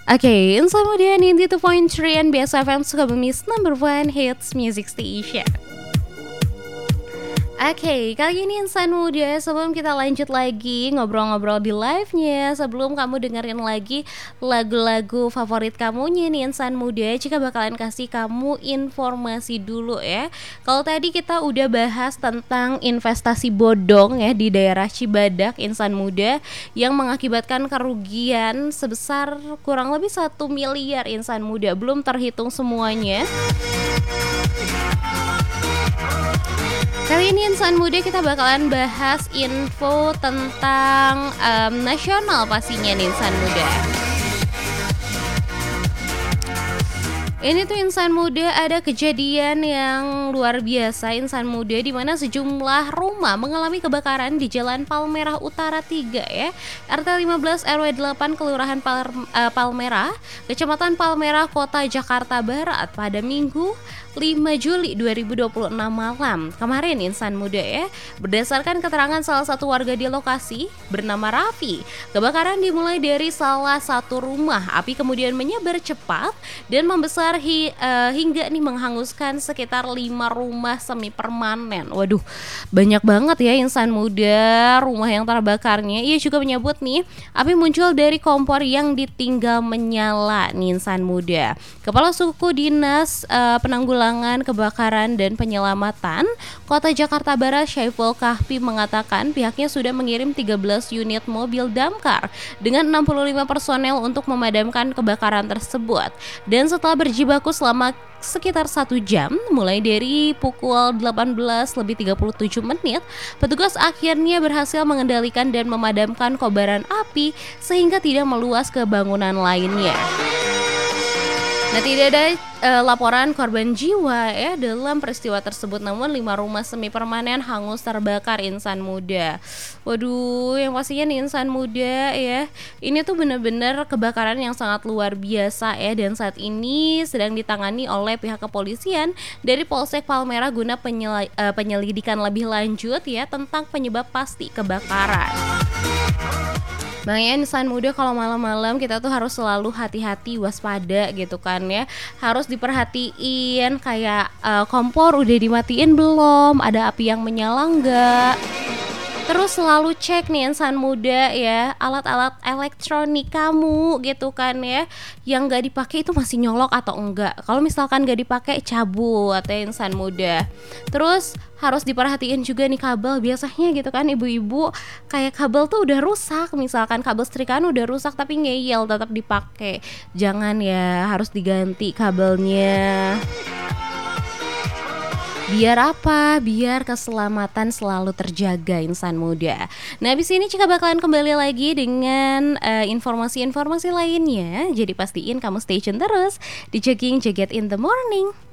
Oke, Insan Muda 92.3 NBS FM Sukabumi's number one hits music station. Oke, kali ini Insan Muda, sebelum kita lanjut lagi ngobrol-ngobrol di live-nya, sebelum kamu dengerin lagi lagu-lagu favorit kamunya nih Insan Muda, Cika bakalan kasih kamu informasi dulu ya. Kalau tadi kita udah bahas tentang investasi bodong ya di daerah Cibadak Insan Muda yang mengakibatkan kerugian sebesar kurang lebih 1 miliar Insan Muda, belum terhitung semuanya. Kali ini Insan Muda kita bakalan bahas info tentang nasional pastinya nih Insan Muda. Ini tuh Insan Muda ada kejadian yang luar biasa Insan Muda, di mana sejumlah rumah mengalami kebakaran di Jalan Palmerah Utara 3 ya, RT 15 RW 8 Kelurahan Palmerah, Kecamatan Palmerah, Kota Jakarta Barat pada Minggu 5 Juli 2026 malam kemarin Insan Muda ya. Berdasarkan keterangan salah satu warga di lokasi bernama Raffi, kebakaran dimulai dari salah satu rumah. Api kemudian menyebar cepat dan membesar hingga nih menghanguskan sekitar 5 rumah semi permanen. Waduh, banyak banget ya Insan Muda rumah yang terbakarnya. Ia juga menyebut nih, api muncul dari kompor yang ditinggal menyala nih Insan Muda. Kepala Suku Dinas Penanggulangan Kebakaran dan Penyelamatan Kota Jakarta Barat Syaiful Kahfi mengatakan pihaknya sudah mengirim 13 unit mobil damkar dengan 65 personel untuk memadamkan kebakaran tersebut. Dan setelah berjibaku selama sekitar 1 jam mulai dari pukul 18:37, petugas akhirnya berhasil mengendalikan dan memadamkan kobaran api sehingga tidak meluas ke bangunan lainnya. Nah, tidak ada laporan korban jiwa ya dalam peristiwa tersebut, namun 5 rumah semi permanen hangus terbakar Insan Muda. Waduh, yang pastinya nih Insan Muda ya, ini tuh benar-benar kebakaran yang sangat luar biasa ya, dan saat ini sedang ditangani oleh pihak kepolisian dari Polsek Palmerah guna penyelidikan lebih lanjut ya tentang penyebab pasti kebakaran. Makanya Insan Muda kalau malam-malam kita tuh harus selalu hati-hati, waspada gitu kan ya. Harus diperhatiin kayak kompor udah dimatiin belum, ada api yang menyala enggak. Terus selalu cek nih Insan Muda ya, alat-alat elektronik kamu gitu kan ya, yang gak dipakai itu masih nyolok atau enggak. Kalau misalkan gak dipakai, cabut ya Insan Muda. Terus harus diperhatiin juga nih kabel, biasanya gitu kan ibu-ibu kayak kabel tuh udah rusak, misalkan kabel setrikaan udah rusak tapi ngeyel tetap dipakai. Jangan ya, harus diganti kabelnya. Biar apa? Biar keselamatan selalu terjaga Insan Muda. Nah, abis ini Cika bakalan kembali lagi dengan informasi-informasi lainnya. Jadi pastiin kamu stay tune terus di Jogging Joget in the Morning.